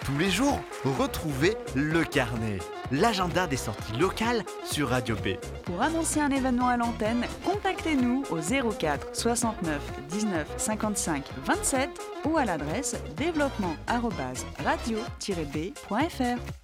Tous les jours, retrouvez le carnet, l'agenda des sorties locales sur Radio B. Pour annoncer un événement à l'antenne, contactez-nous au 04 69 19 55 27 ou à l'adresse développement@radio-b.fr.